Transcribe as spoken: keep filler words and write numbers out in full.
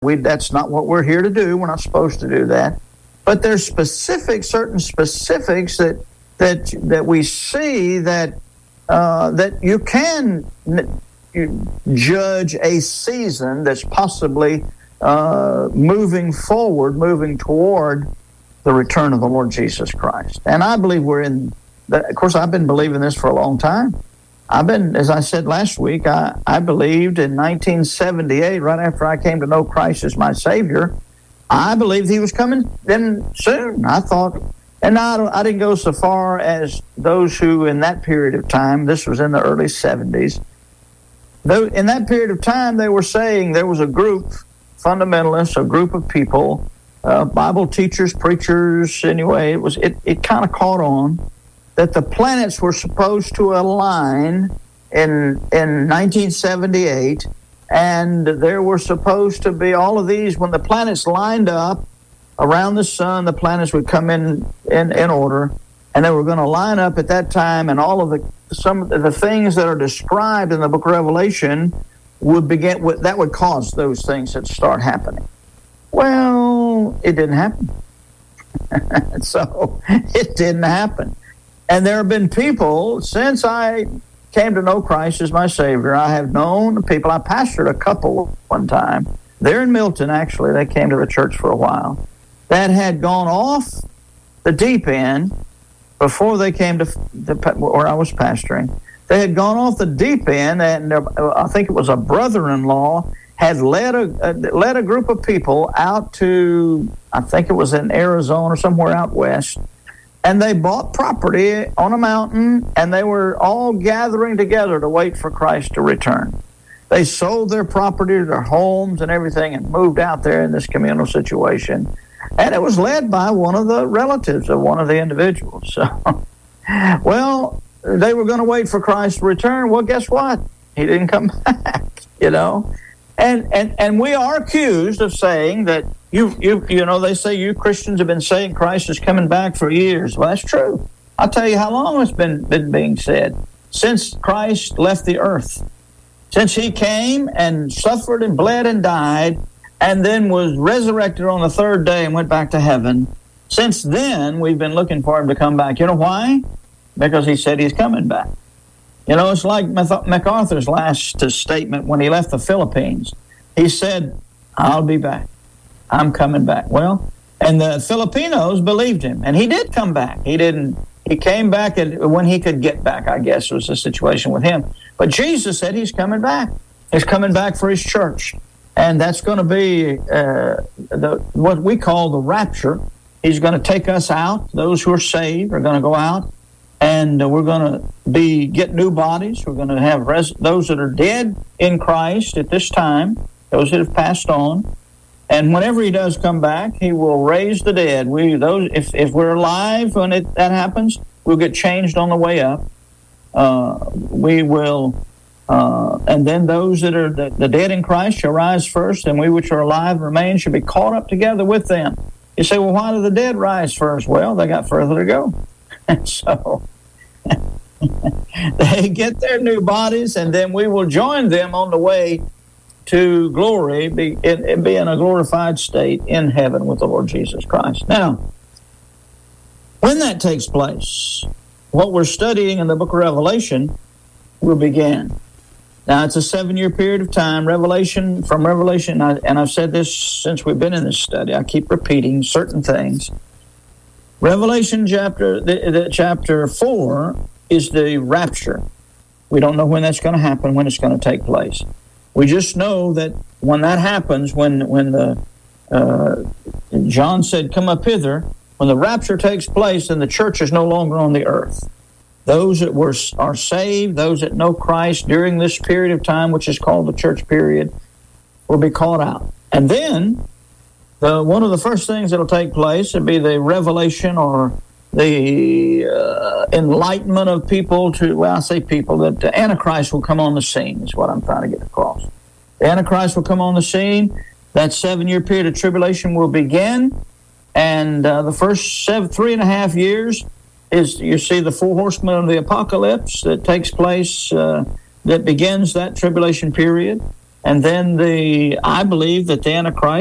We, that's not what we're here to do. We're not supposed to do that. But there's specific, certain specifics that that that we see that uh, that you can judge a season that's possibly uh, moving forward, moving toward the return of the Lord Jesus Christ. And I believe we're in. The, of course, I've been believing this for a long time. I've been, as I said last week, I, I believed in nineteen seventy-eight, right after I came to know Christ as my Savior, I believed He was coming then soon. I thought, and I, I didn't go so far as those who in that period of time, this was in the early seventies, though in that period of time they were saying there was a group, fundamentalists, a group of people, uh, Bible teachers, preachers, anyway, it was it, it kind of caught on, that the planets were supposed to align in in nineteen seventy-eight, and there were supposed to be all of these, when the planets lined up around the sun, the planets would come in in, in order, and they were going to line up at that time, and all of the some of the things that are described in the book of Revelation would begin with, that would cause those things to start happening. Well, it didn't happen. So it didn't happen. And there have been people, since I came to know Christ as my Savior, I have known people. I pastored a couple one time. They're in Milton, actually. They came to the church for a while. That had gone off the deep end before they came to the, where I was pastoring. They had gone off the deep end, and I think it was a brother-in-law had led a, led a group of people out to, I think it was in Arizona or somewhere out west, and they bought property on a mountain, and they were all gathering together to wait for Christ to return. They sold their property, their homes and everything, and moved out there in this communal situation. And it was led by one of the relatives of one of the individuals. So, well, they were going to wait for Christ to return. Well, guess what? He didn't come back, you know. And and and we are accused of saying that you you you know, they say you Christians have been saying Christ is coming back for years. Well, that's true. I'll tell you how long it's been been being said. Since Christ left the earth. Since He came and suffered and bled and died, and then was resurrected on the third day and went back to heaven. Since then, we've been looking for Him to come back. You know why? Because He said He's coming back. You know, it's like MacArthur's last statement when he left the Philippines. He said, I'll be back. I'm coming back. Well, and the Filipinos believed him, and he did come back. He didn't, he came back when he could get back, I guess, was the situation with him. But Jesus said He's coming back. He's coming back for His church. And that's going to be uh, the what we call the rapture. He's going to take us out. Those who are saved are going to go out. And uh, we're going to be get new bodies. We're going to have res- those that are dead in Christ at this time, those that have passed on. And whenever He does come back, He will raise the dead. We those if, if we're alive when it, that happens, we'll get changed on the way up. Uh, we will, uh, and then those that are the, the dead in Christ shall rise first, and we which are alive and remain shall be caught up together with them. You say, well, why do the dead rise first? Well, they got further to go. And so they get their new bodies, and then we will join them on the way to glory, be in, be in a glorified state in heaven with the Lord Jesus Christ. Now, when that takes place, what we're studying in the book of Revelation will begin. Now, it's a seven-year period of time. Revelation, from Revelation, and I've said this since we've been in this study, I keep repeating certain things. Revelation chapter the, the chapter four is the rapture. We don't know when that's going to happen, when it's going to take place. We just know that when that happens, when when the uh, John said, "Come up hither," when the rapture takes place, then the church is no longer on the earth. Those that were are saved, those that know Christ during this period of time, which is called the church period, will be called out, and then. The, one of the first things that will take place would be the revelation or the uh, enlightenment of people to, well, I say people, that the Antichrist will come on the scene is what I'm trying to get across. The Antichrist will come on the scene. That seven-year period of tribulation will begin. And uh, the first seven, three and a half years is, you see, the four horsemen of the apocalypse that takes place, uh, that begins that tribulation period. And then the I believe that the Antichrist